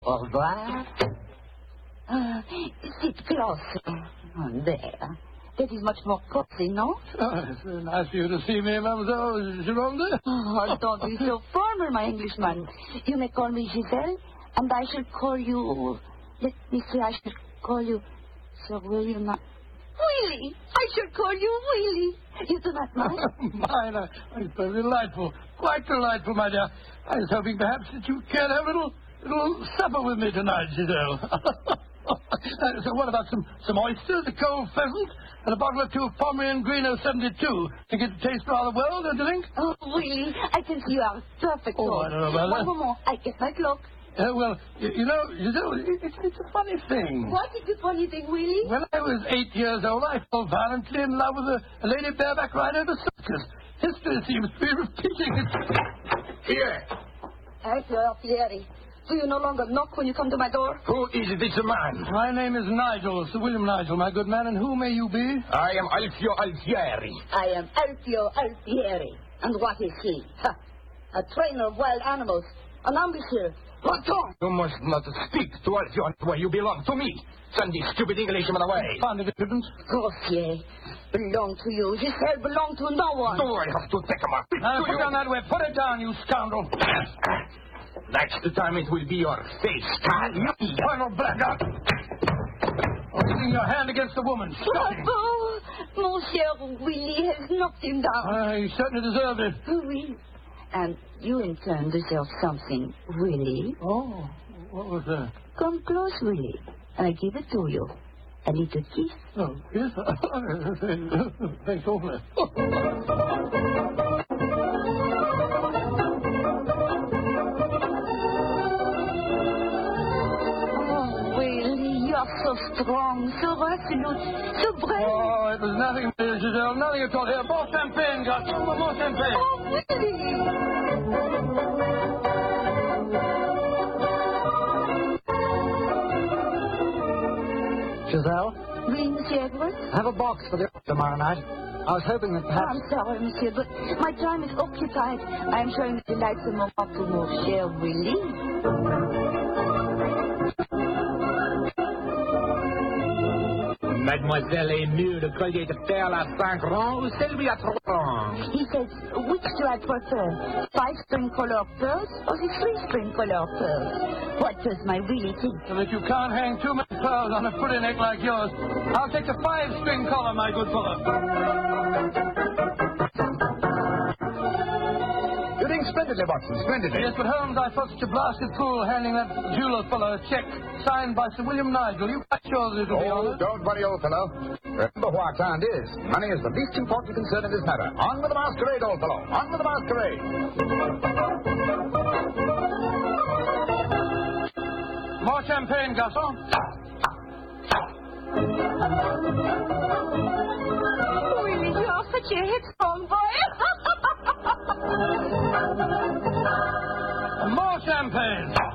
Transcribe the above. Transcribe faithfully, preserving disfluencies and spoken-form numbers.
Au revoir. Uh, sit closer. Oh, there. That is much more cozy, no? Oh, it's very nice of you to see me, Mademoiselle Gironde. Oh, don't be so formal, my Englishman. You may call me Giselle, and I shall call you... Let me see, I shall call you Sir William... Willie! I shall call you Willie. You do not mind? Mine, uh, it's very delightful. Quite delightful, my dear. I was hoping perhaps that you cared to have a little, little supper with me tonight, Giselle. uh, so what about some, some oysters, a cold pheasant, and a bottle or two of Pomeranian Green oh seventy-two? You get to taste rather well, don't you think? Oh, Willie, I can see you are perfect. Oh, I don't know about that. One moment, I get my cloak. Uh, well, you, you know, Giselle, it, it's, it's a funny thing. What is the funny thing, Willie? When I was eight years old, I fell violently in love with a, a lady bareback rider of a circus. History seems to be repeating itself. Here. Thank you, Alfieri. Do you no longer knock when you come to my door? Who is this man? My name is Nigel, Sir William Nigel, my good man, and who may you be? I am Alfio Alfieri. I am Alfio Alfieri. And what is he? Ha. A trainer of wild animals. An ambusher. What on? You must not speak to Alfio where you belong to me. Send this stupid Englishman away. Find it, impudence. Grossier. Belong to you. Giselle belong to no one. Do I have to take him up? Now, put down that way. Put it down, you scoundrel. Next time it will be your face. You infernal blackguard. Holding your hand against the woman. Stop him. Oh, mon cher Willie has knocked him down. Uh, he certainly deserved it. Oui. And you in turn deserve something, Willie. Oh, what was that? Come close, Willie, and I give it to you. A little kiss. Oh, yes. Thanks awfully. So strong, so resolute, so brave. Oh, it was nothing, Giselle, nothing at all. Here, more champagne, Gus. More, more champagne. Oh, really? Giselle? Oui, Monsieur Edwards? I have a box for the tomorrow night. I was hoping that perhaps... I'm sorry, Monsieur, but my time is occupied. I am showing the delightsome moment to mon cher Willie. Mademoiselle est mieux de collier de perles à cinq rangs ou celui à trois rangs? He says, which do I prefer? Five-string color pearls or the three-string color pearls? What does my Willie think? So that you can't hang too many pearls on a pretty neck like yours. I'll take the five-string collar, my good fellow. You're doing splendidly, Watson, splendidly. Yes, but Holmes, I felt such a blasted fool handing that jeweler fellow a check signed by Sir William Nigel. You quite sure that it'll be Oh, honest? don't worry, old fellow. Remember what time it is. Money is the least important concern in this matter. On with the masquerade, old fellow. On with the masquerade. More champagne, Gaston. Willie, you are such a headstrong boy. More champagne.